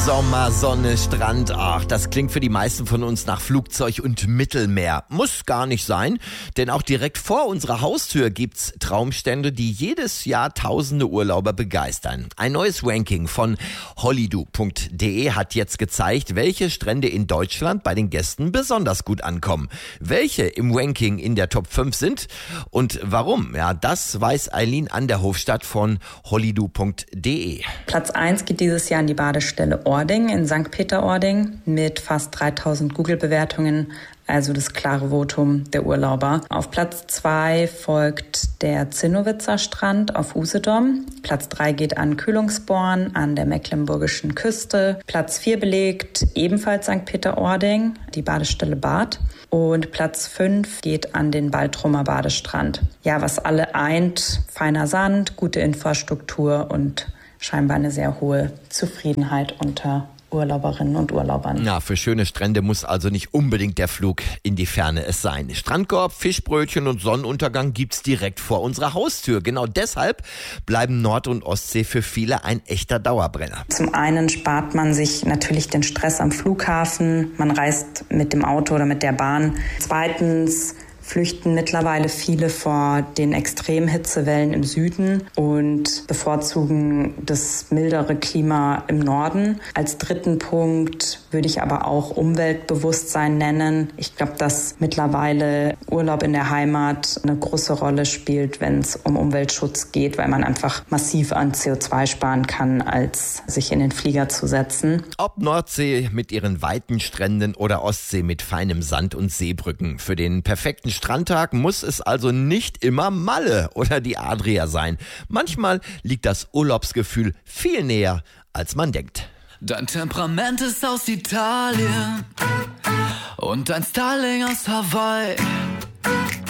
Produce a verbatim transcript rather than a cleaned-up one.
Sommer, Sonne, Strand, ach, das klingt für die meisten von uns nach Flugzeug und Mittelmeer. Muss gar nicht sein, denn auch direkt vor unserer Haustür gibt's Traumstände, die jedes Jahr tausende Urlauber begeistern. Ein neues Ranking von holidu punkt de hat jetzt gezeigt, welche Strände in Deutschland bei den Gästen besonders gut ankommen. Welche im Ranking in der Top fünf sind und warum, ja, das weiß Eileen Anderhofstadt von holidu punkt de. Platz eins geht dieses Jahr an die Badestelle Ording in Sankt Peter-Ording mit fast dreitausend Google-Bewertungen, also das klare Votum der Urlauber. Auf Platz zwei folgt der Zinnowitzer Strand auf Usedom. Platz drei geht an Kühlungsborn an der mecklenburgischen Küste. Platz vier belegt ebenfalls Sankt Peter-Ording, die Badestelle Bad. Und Platz fünf geht an den Baltrumer Badestrand. Ja, was alle eint, feiner Sand, gute Infrastruktur und scheinbar eine sehr hohe Zufriedenheit unter Urlauberinnen und Urlaubern. Ja, für schöne Strände muss also nicht unbedingt der Flug in die Ferne es sein. Strandkorb, Fischbrötchen und Sonnenuntergang gibt's direkt vor unserer Haustür. Genau deshalb bleiben Nord- und Ostsee für viele ein echter Dauerbrenner. Zum einen spart man sich natürlich den Stress am Flughafen. Man reist mit dem Auto oder mit der Bahn. Zweitens flüchten mittlerweile viele vor den Extremhitzewellen im Süden und bevorzugen das mildere Klima im Norden. Als dritten Punkt würde ich aber auch Umweltbewusstsein nennen. Ich glaube, dass mittlerweile Urlaub in der Heimat eine große Rolle spielt, wenn es um Umweltschutz geht, weil man einfach massiv an C O zwei sparen kann, als sich in den Flieger zu setzen. Ob Nordsee mit ihren weiten Stränden oder Ostsee mit feinem Sand und Seebrücken. Für den perfekten Strandtag muss es also nicht immer Malle oder die Adria sein. Manchmal liegt das Urlaubsgefühl viel näher, als man denkt. Dein Temperament ist aus Italien und dein Styling aus Hawaii.